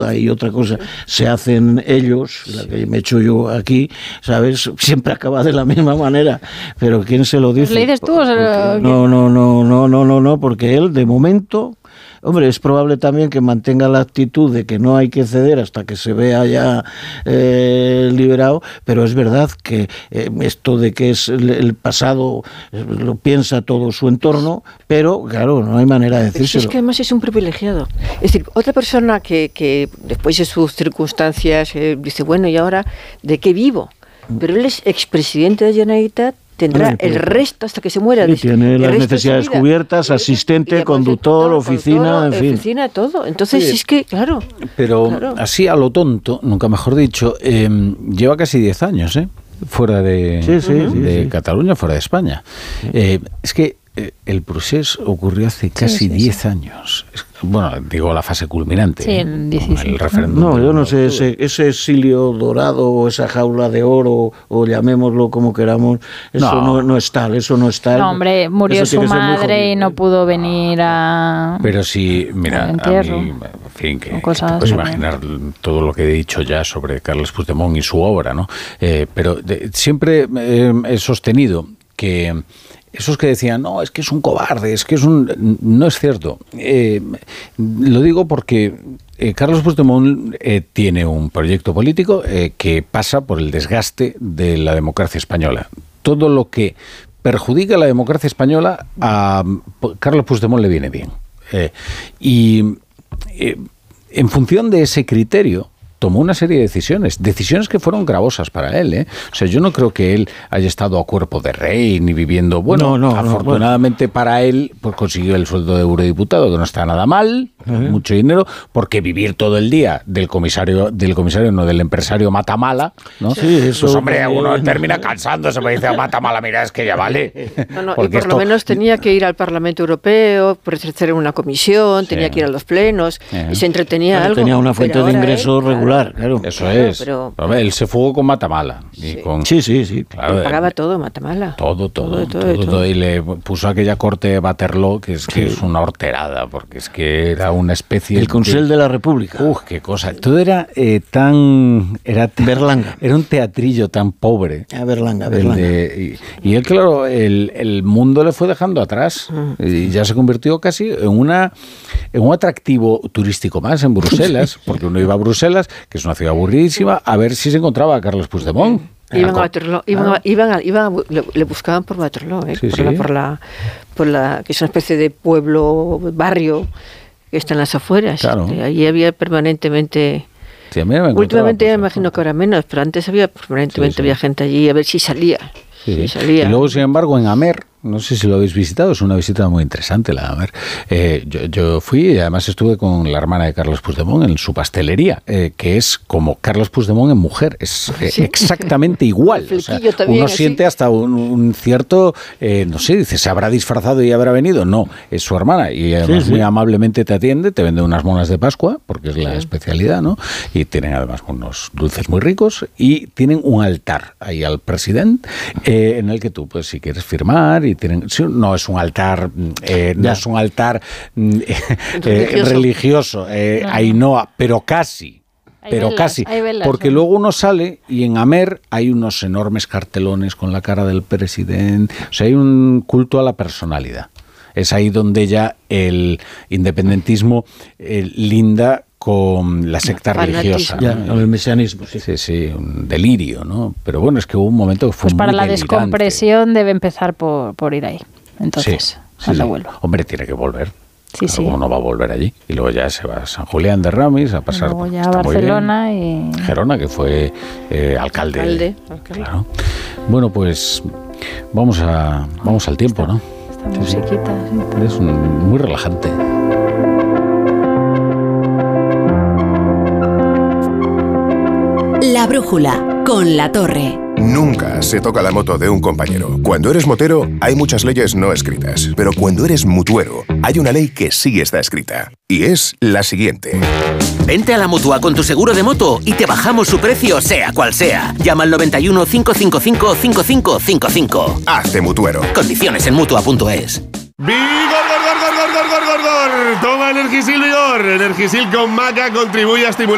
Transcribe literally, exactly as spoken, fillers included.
y otra cosa se hacen ellos, la que me echo yo aquí, ¿sabes? Siempre acaba de la misma manera, pero ¿quién se lo dice? ¿Le dices tú o se lo... No, no, no, no, no, no, no, porque él de momento... Hombre, es probable también que mantenga la actitud de que no hay que ceder hasta que se vea ya eh, liberado, pero es verdad que eh, esto de que es el, el pasado eh, lo piensa todo su entorno, pero claro, no hay manera de decírselo. Si es que además es un privilegiado. Es decir, otra persona que, que después de sus circunstancias eh, dice, bueno, ¿y ahora de qué vivo? Pero él es expresidente de la Generalitat, tendrá sí, el resto hasta que se muera. Sí, tiene las necesidades cubiertas, asistente, conductor, oficina, en fin. Oficina, todo. Entonces, sí. es que, claro. Pero claro. así a lo tonto, nunca mejor dicho, eh, lleva casi diez años, ¿eh? Fuera de, sí, sí, de sí, sí. Cataluña, fuera de España. Eh, es que eh, el procés ocurrió hace casi diez sí, sí, sí. años. Es, bueno, digo la fase culminante. Sí, en dieciséis. El referéndum. No, yo no sé, ese, ese exilio dorado o esa jaula de oro, o llamémoslo como queramos, eso no, no, no es tal, eso no es tal. No, hombre, murió su madre y no pudo venir a... Pero sí, mira, a mí, en fin, que, que te puedes imaginar todo lo que he dicho ya sobre Carles Puigdemont y su obra, ¿no? Eh, pero de, siempre eh, he sostenido que... Esos que decían, no, es que es un cobarde, es que es un... No es cierto. Eh, lo digo porque eh, Carles Puigdemont eh, tiene un proyecto político eh, que pasa por el desgaste de la democracia española. Todo lo que perjudica a la democracia española, a Carles Puigdemont le viene bien. Eh, y eh, en función de ese criterio, tomó una serie de decisiones, decisiones que fueron gravosas para él, ¿eh? O sea, yo no creo que él haya estado a cuerpo de rey ni viviendo... Bueno, no, no, afortunadamente no, bueno. para él pues consiguió el sueldo de eurodiputado, que no está nada mal, uh-huh. mucho dinero, porque vivir todo el día del comisario, del comisario, no, del empresario Matamala, ¿no? Sí, eso... Pues hombre, uno termina cansándose, me dice, Matamala, mira, es que ya vale. No, no, y por esto... lo menos tenía que ir al Parlamento Europeo, presenciar en una comisión, sí. tenía que ir a los plenos, uh-huh. y se entretenía bueno, algo. Tenía una fuente de ingresos regular. Claro. Eso es. Pero, pero, él se fugó con Matamala. Sí, y con, sí, sí. sí. Claro, pagaba todo Matamala. Todo, todo, todo, todo, todo, todo. Y le puso aquella corte Waterloo, que es que sí. es una horterada, porque es que era una especie El Consell de, de la República. Uf, qué cosa. Todo era eh, tan... Era tan, Berlanga. Era un teatrillo tan pobre. Ah, Berlanga, Berlanga. De, y, y él, claro, el, el mundo le fue dejando atrás. Mm. Y ya se convirtió casi en, una, en un atractivo turístico más en Bruselas, porque uno iba a Bruselas, que es una ciudad aburridísima, a ver si se encontraba a Carles Puigdemont. Iban a Waterloo, iban, ah. iban, a, iban a, le, le buscaban por Waterloo, ¿eh? sí, por, sí. La, por, la, por la que es una especie de pueblo, barrio que está en las afueras. Claro. Allí había permanentemente... Sí, a mí me últimamente me imagino que ahora menos, pero antes había permanentemente sí, sí. había gente allí a ver si salía. Sí, si salía. Y luego, sin embargo, en Amer, no sé si lo habéis visitado, es una visita muy interesante la de Amer. Eh, yo, yo fui y además estuve con la hermana de Carles Puigdemont en su pastelería, eh, que es como Carles Puigdemont en mujer, es eh, ¿sí? exactamente igual. O sea, uno así. siente hasta un, un cierto, eh, no sé, dice, ¿se habrá disfrazado y habrá venido? No, es su hermana y además sí, sí. muy amablemente te atiende, te vende unas monas de Pascua, porque es la sí. especialidad, ¿no? Y tienen además unos dulces muy ricos y tienen un altar ahí al presidente eh, en el que tú, pues si quieres firmar y tienen, no es un altar, eh, no es un altar eh, religioso, religioso eh, no. Ainhoa, pero casi. Hay pero velas, casi, velas, porque ¿no? luego uno sale y en Amer hay unos enormes cartelones con la cara del presidente, o sea, hay un culto a la personalidad. Es ahí donde ya el independentismo eh, linda con la secta religiosa. Ya, ¿no? El mesianismo, sí. Sí, sí, un delirio, ¿no? Pero bueno, es que hubo un momento que fue pues muy para la delirante. Descompresión debe empezar por, por ir ahí. Entonces, sí, sí, cuando sí. vuelva. Hombre, tiene que volver. Sí, claro, sí. ¿cómo no va a volver allí? Y luego ya se va a San Julián de Ramis a pasar luego ya a Barcelona y... Gerona, que fue eh, alcalde. Alcalde. alcalde. Claro. Bueno, pues vamos a vamos al tiempo, esta, ¿no? Esta sí, musiquita. Sí. Es un, muy relajante. La brújula, con La Torre. Nunca se toca la moto de un compañero. Cuando eres motero, hay muchas leyes no escritas. Pero cuando eres mutuero, hay una ley que sí está escrita. Y es la siguiente. Vente a la Mutua con tu seguro de moto y te bajamos su precio, sea cual sea. Llama al noventa y uno, cinco cinco cinco, cinco cinco cinco cinco. Hazte mutuero. Condiciones en mutua punto es. ¡Vigor, gor, gor, gor, gor, gor, gor, gor! Toma Energisil Vigor. Energisil con maca contribuye a estimular